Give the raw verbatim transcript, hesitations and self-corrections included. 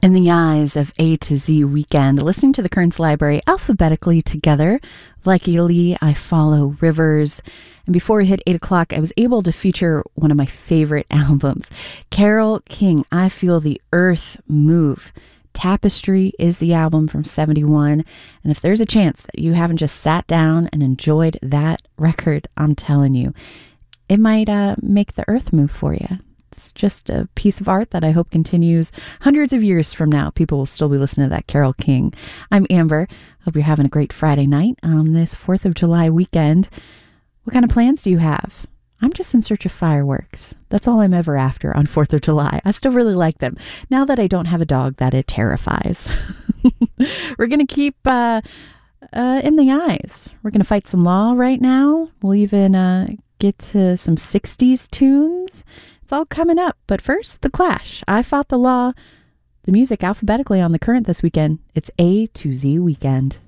In the eyes of A to Z Weekend, listening to the Currents Library alphabetically together. Like Lee, I follow rivers. And before we hit eight o'clock, I was able to feature one of my favorite albums, Carole King, I Feel the Earth Move. Tapestry is the album from seventy-one. And if there's a chance that you haven't just sat down and enjoyed that record, I'm telling you, it might uh, make the earth move for you. It's just a piece of art that I hope continues hundreds of years from now. People will still be listening to that Carole King. I'm Amber. Hope you're having a great Friday night on this fourth of July weekend. What kind of plans do you have? I'm just in search of fireworks. That's all I'm ever after on fourth of July. I still really like them. Now that I don't have a dog that it terrifies. We're going to keep uh, uh, in the eyes. We're going to fight some law right now. We'll even uh, get to some sixties tunes. It's all coming up. But first, The Clash. I Fought the Law. The music alphabetically on the Current this weekend. It's A to Z Weekend.